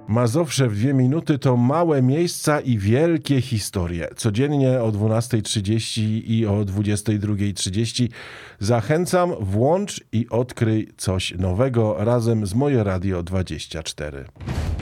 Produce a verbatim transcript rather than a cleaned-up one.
Mazowsze w dwie minuty to małe miejsca i wielkie historie. Codziennie o dwunasta trzydzieści i o dwudziesta druga trzydzieści zachęcam, włącz i odkryj coś nowego razem z Moje Radio dwadzieścia cztery.